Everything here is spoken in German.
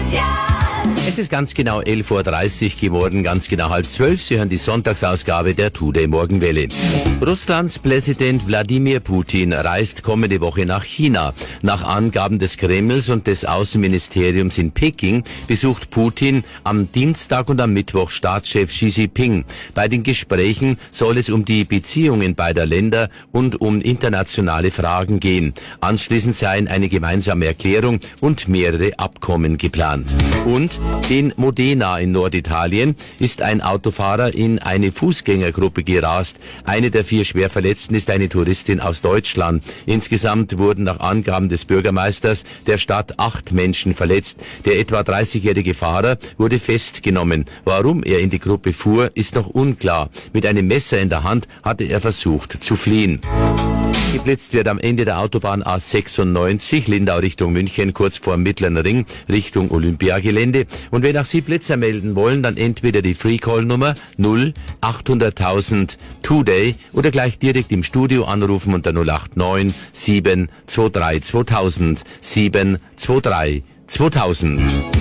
Es ist ganz genau 11:30 Uhr geworden, ganz genau 11:30. Sie hören die Sonntagsausgabe der Today Morgenwelle. Russlands Präsident Wladimir Putin reist kommende Woche nach China. Nach Angaben des Kremls und des Außenministeriums in Peking besucht Putin am Dienstag und am Mittwoch Staatschef Xi Jinping. Bei den Gesprächen soll es um die Beziehungen beider Länder und um internationale Fragen gehen. Anschließend seien eine gemeinsame Erklärung und mehrere Abkommen geplant. Und in Modena in Norditalien ist ein Autofahrer in eine Fußgängergruppe gerast. Eine der 4 Schwerverletzten ist eine Touristin aus Deutschland. Insgesamt wurden nach Angaben des Bürgermeisters der Stadt 8 Menschen verletzt. Der etwa 30-jährige Fahrer wurde festgenommen. Warum er in die Gruppe fuhr, ist noch unklar. Mit einem Messer in der Hand hatte er versucht zu fliehen. Geblitzt wird am Ende der Autobahn A96, Lindau Richtung München, kurz vor dem Mittleren Ring, Richtung Olympiagelände. Und wenn auch Sie Blitzer melden wollen, dann entweder die Free-Call-Nummer 0800.000 Today oder gleich direkt im Studio anrufen unter 089 723 2000 723 2000.